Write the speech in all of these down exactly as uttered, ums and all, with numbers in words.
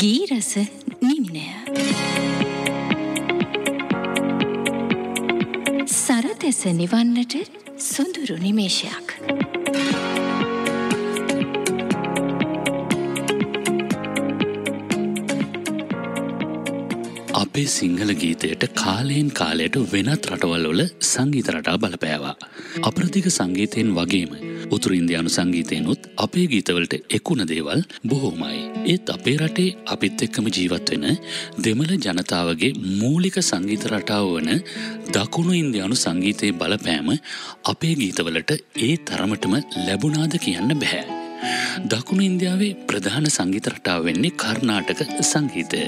ගීරස නිම්නය. සරදැස නිවන්නට සොඳුරු නිමේෂයක්. අපේ සිංහල ගීතයට කාලයෙන් කාලයට වෙනත් රටවල් වල සංගීත රටා බලපෑවා. අප්‍රතික සංගීතයෙන් වගේම උතුරු ඉන්දියානු සංගීතයෙන්ුත් අපේ ගීතවලට එකුණ දේවල් බොහෝමයි. ඒත් අපේ රටේ අපිත් එක්කම ජීවත් වෙන දෙමළ ජනතාවගේ මූලික සංගීත රටාව වන දකුණු ඉන්දියානු සංගීතයේ බලපෑම අපේ ගීතවලට ඒ තරමටම ලැබුණාද කියන්න බෑ. දකුණු ඉන්දියාවේ ප්‍රධාන සංගීත රටාව වෙන්නේ කර්නාටක සංගීතය.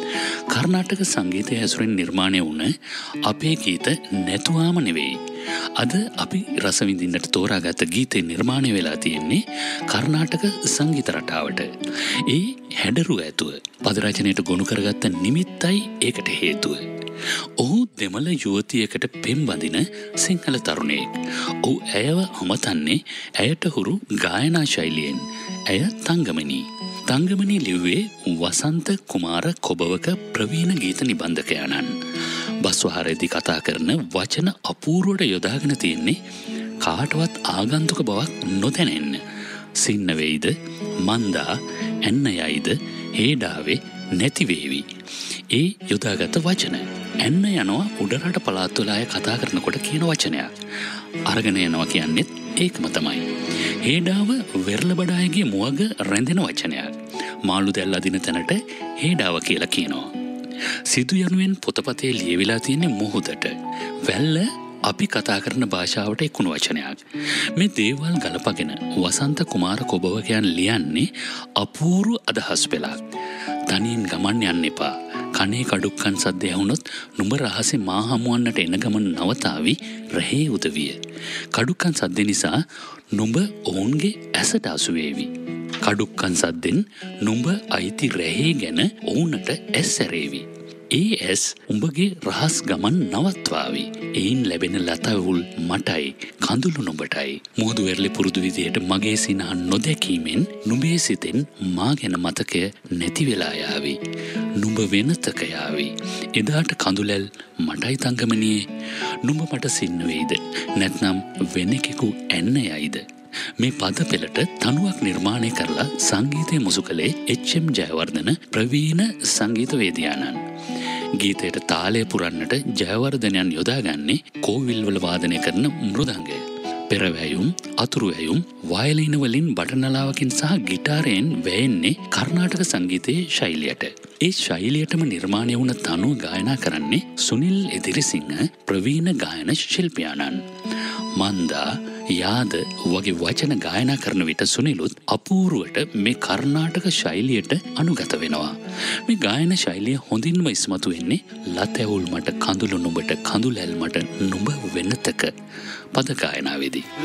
කර්නාටක සංගීතය ඇසුරෙන් නිර්මාණය වුණ අපේ ගීත නැතුවාම නෙවෙයි. අද අපි රසවිඳින්නට තෝරාගත්ත ගීතේ නිර්මාණය වෙලා තියෙන්නේ කර්නාටක සංගීත රටාවට. ඒ හැඩරුව ඇතුව පද රචනයට ගොනු කරගත්ත නිමිත්තයි ඒකට හේතුව. ඔහු දෙමළ යුවතියකට පෙම්බඳින සිංහල තරුණයෙක්. ඔහු ඇයව අමතන්නේ ඇයට හුරු ගායනා ශෛලියෙන්. ඇය තංගමනී. තංගමනී ලිව්වේ වසන්ත කුමාර කොබවක ප්‍රවීණ ගීත නිබන්ධකයාණන්. බස්වහරේදී කතා කරන වචන අපූර්වට යොදාගෙන තියෙන්නේ කාටවත් ආගන්තුක බවක් නොදැනෙන්න. සින්න වෙයිද, මන්දා, ඇන්න යයිද, හේඩාවේ නැතිවේවි. ඒ යොදාගත වචන. ඇන්න යනවා උඩරට පළාත්වල අය කතා කරනකොට කියන වචනයක්. අරගෙන යනවා කියන්නෙත් ඒකම තමයි. හේඩාව වෙරළබඩායගේ මුවග රැඳෙන වචනයක්. මාළු දැල් අදින තැනට හේඩාව කියලා කියනවා. සිදු යනුවෙන් පොතපතේ ලියවිලා තියෙන්නේ මුහුදට. වැල්ල අපි කතා කරන භාෂාවට එකුණු වචනයක්. මේ දේවල් ගලපගෙන වසන්ත කුමාර කොබවකයන් ලියන්නේ අපූර්ව අදහස් පෙළක්. තනියෙන් ගමන් යන්න එපා. කනේ කඩුක්කන් සද්ද ඇහුනොත් නුඹ රහසේ මා හමුවන්නට එන ගමන නවතාවි රැහේ උදවිය. කඩුක්කන් සද්ද නිසා නුඹ ඔවුන්ගේ ඇසට අසුවේවි. කඩුක්කන් සද්දෙන් නුඹ අයිති රැහේ ගැන ඔවුන්ට ඇස් සැරේවි. ඒ ඇස් උඹගේ රහස් ගමන් නවත්වාවි. එයින් ලැබෙන ලතවුල් මටයි කඳුළු නුඹටයි. මුහුදු වෙරළේ පුරුදු විදියට මගේ සිනහන් නොදැකීමෙන් නුඹේ සිතෙන් මා ගැන මතකය නැති වෙලා යාවි. නුඹ වෙනතක යාවි. එදාට කඳුලැල් මටයි තංගමනියේ. නුඹ මට සින්න වෙයිද නැත්නම් වෙනෙකෙකු ඇන්න යයිද. මේ පද පෙළට තනුවක් නිර්මාණය කරලා සංගීතය මුසු කළේ එච් එම් ජයවර්ධන ප්‍රවීණ සංගීතවේදියාණන්. ගීතයට තාලය පුරන්නට ජයවර්ධනයන් යොදාගන්නේ කෝවිල්වල වාදනය කරන මෘදංගය. පෙරවැයුම්, අතුරුවැයුම්, වයලීන වලින් බටනලාවකින් සහ ගිටාරයෙන් වැයෙන්නේ කර්නාටක සංගීතයේ ශෛලියට. ඒ ශෛලියටම නිර්මාණය වුණ තනුව ගායනා කරන්නේ සුනිල් එදිරිසිංහ ප්‍රවීණ ගායන ශිල්පියාණන්. මන්දා, යාද වගේ වචන ගායනා කරන විට සුනිලුත් අපූරුවට මේ කර්නාටක ශෛලියට අනුගත වෙනවා. මේ ගායන ශෛලිය හොඳින්ම ඉස්මතු වෙන්නේ ලතැවුල් මට කඳුළු නුඹට කඳුලැල් මට නුඹ වෙනතක පද ගායනාවේදී.